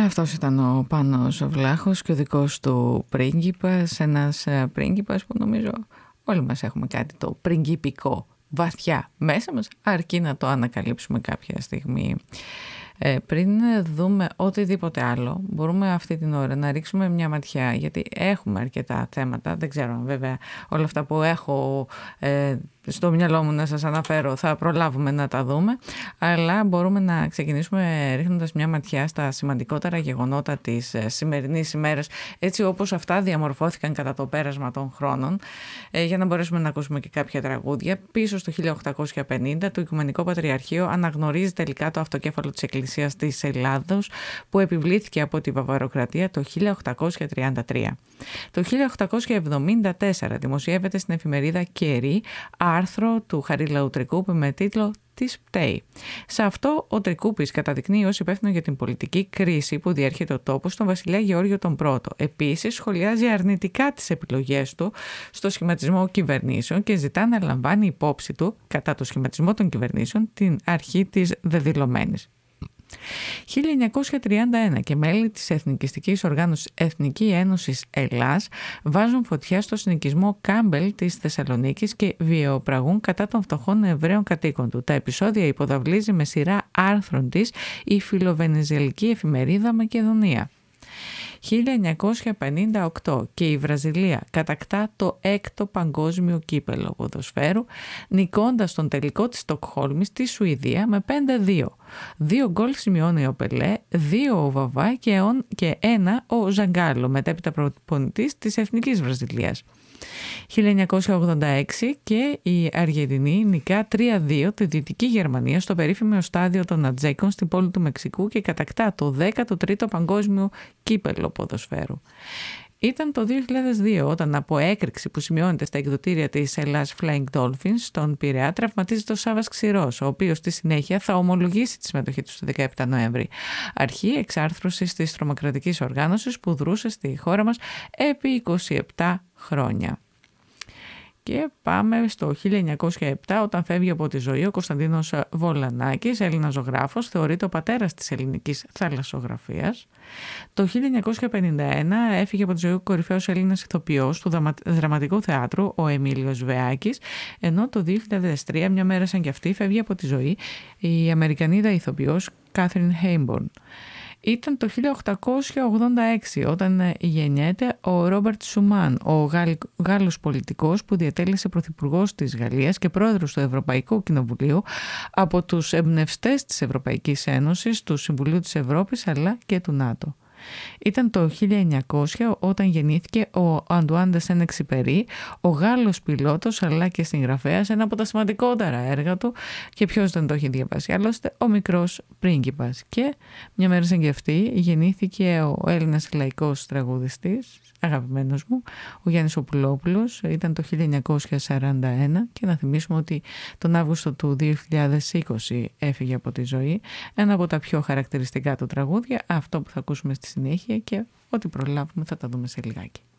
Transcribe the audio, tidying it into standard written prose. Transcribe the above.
Αυτός ήταν ο Πάνος Βλάχος και ο δικός του πρίγκιπας, ένας πρίγκιπας που νομίζω όλοι μας έχουμε κάτι το πριγκιπικό βαθιά μέσα μας, αρκεί να το ανακαλύψουμε κάποια στιγμή. Πριν δούμε οτιδήποτε άλλο, μπορούμε αυτή την ώρα να ρίξουμε μια ματιά, γιατί έχουμε αρκετά θέματα, δεν ξέρω βέβαια όλα αυτά που έχω στο μυαλό μου να σας αναφέρω θα προλάβουμε να τα δούμε, αλλά μπορούμε να ξεκινήσουμε ρίχνοντας μια ματιά στα σημαντικότερα γεγονότα της σημερινής ημέρας, έτσι όπως αυτά διαμορφώθηκαν κατά το πέρασμα των χρόνων, για να μπορέσουμε να ακούσουμε και κάποια τραγούδια. Πίσω στο 1850 το Οικουμενικό Πατριαρχείο αναγνωρίζει τελικά το αυτοκέφαλο της Εκκλησίας της Ελλάδος, που επιβλήθηκε από τη Βαβαροκρατία το 1833. Το 1874 δημοσιεύεται στην εφημερίδα Κερί άρθρο του Χαρίλαου Τρικούπη με τίτλο «Της πταίει». Σε αυτό ο Τρικούπης καταδεικνύει ως υπεύθυνο για την πολιτική κρίση που διέρχεται ο τόπος τον βασιλιά Γεώργιο τον Πρώτο. Επίσης σχολιάζει αρνητικά τις επιλογές του στο σχηματισμό κυβερνήσεων και ζητά να λαμβάνει υπόψη του κατά το σχηματισμό των κυβερνήσεων την αρχή της δεδηλωμένης. 1931 και μέλη της εθνικιστικής οργάνωσης Εθνική Ένωση Ελλάς βάζουν φωτιά στο συνοικισμό Κάμπελ της Θεσσαλονίκης και βιαιοπραγούν κατά των φτωχών Εβραίων κατοίκων του. Τα επεισόδια υποδαβλίζει με σειρά άρθρων της η φιλοβενεζιαλική εφημερίδα Μακεδονία. 1958 και η Βραζιλία κατακτά το 6ο παγκόσμιο κύπελλο ποδοσφαίρου, νικώντας τον τελικό της Στοκχόλμης στη Σουηδία με 5-2. 2 γκολ σημειώνει ο Πελέ, 2 ο Βαβά και 1 ο Ζαγκάλο, μετέπειτα προπονητής της Εθνικής Βραζιλίας. 1986 και η Αργεντινή νικά 3-2 τη Δυτική Γερμανία στο περίφημο στάδιο των Ατζέκων στην πόλη του Μεξικού και κατακτά το 13ο παγκόσμιο κύπελλο ποδοσφαίρου. Ήταν το 2002 όταν από έκρηξη που σημειώνεται στα εκδοτήρια της Ελλάς Flying Dolphins στον Πειραιά τραυματίζεται ο Σάββας Ξηρός, ο οποίος στη συνέχεια θα ομολογήσει τη συμμετοχή του στο 17 Νοέμβρη, αρχή εξάρθρωσης της τρομοκρατικής οργάνωσης που δρούσε στη χώρα μας επί 27 χρόνια. Και πάμε στο 1907 όταν φεύγει από τη ζωή ο Κωνσταντίνος Βολανάκης, Έλληνας ζωγράφος, θεωρείται ο πατέρας της ελληνικής θαλασσογραφίας. Το 1951 έφυγε από τη ζωή ο κορυφαίος Έλληνας ηθοποιός του δραματικού θεάτρου, ο Εμίλιος Βεάκης, ενώ το 2003, μια μέρα σαν κι αυτή, φεύγει από τη ζωή η Αμερικανίδα ηθοποιός Κάθριν Χέιμπορν. Ήταν το 1886 όταν γεννιέται ο Ρόμπερτ Σουμάν, ο Γάλλος πολιτικός που διατέλεσε πρωθυπουργός της Γαλλίας και πρόεδρος του Ευρωπαϊκού Κοινοβουλίου, από τους εμπνευστές της Ευρωπαϊκής Ένωσης, του Συμβουλίου της Ευρώπης αλλά και του ΝΑΤΟ. Ήταν το 1900 όταν γεννήθηκε ο Αντουάν ντε Σεν-Εξιπερί, ο Γάλλος πιλότος αλλά και συγγραφέας, ένα από τα σημαντικότερα έργα του, και ποιος δεν το έχει διαβάσει άλλωστε, ο Μικρός Πρίγκιπας. Και μια μέρα σαν και αυτή γεννήθηκε ο Έλληνας λαϊκός τραγουδιστής, αγαπημένος μου, ο Γιάννης Οπουλόπουλος. Ήταν το 1941 και να θυμίσουμε ότι τον Αύγουστο του 2020 έφυγε από τη ζωή. Ένα από τα πιο χαρακτηριστικά του τραγούδια, αυτό που θα ακούσουμε στη συνέχεια, και ό,τι προλάβουμε θα τα δούμε σε λιγάκι.